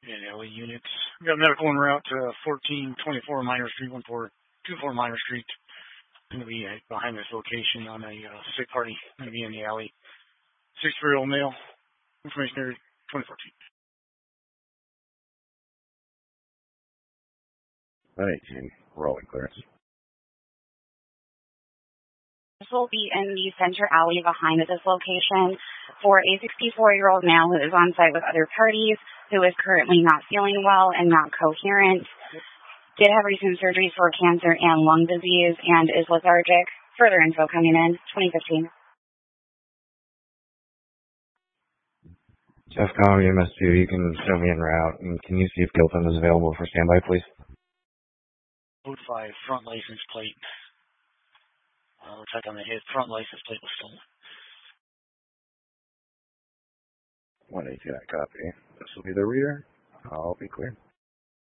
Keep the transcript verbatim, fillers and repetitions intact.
and L A units. We got medical en route to fourteen twenty-four Minor Street, one four two four Minor Street. Going to be uh, behind this location on a uh, sick party. Going to be in the alley. sixty-four-year-old male. Information area twenty fourteen. nineteen. Rolling clearance. This will be in the center alley behind this location for a sixty-four-year-old male who is on site with other parties, who is currently not feeling well and not coherent, did have recent surgeries for cancer and lung disease, and is lethargic. Further info coming in, twenty fifteen. Jeffcom, E M S two, you can show me en route, and can you see if Gilpin is available for standby, please? Code five, front license plate. Uh, looks like on the hit, front license plate was stolen. one eighteen, I copy. This will be the rear. I'll be clear.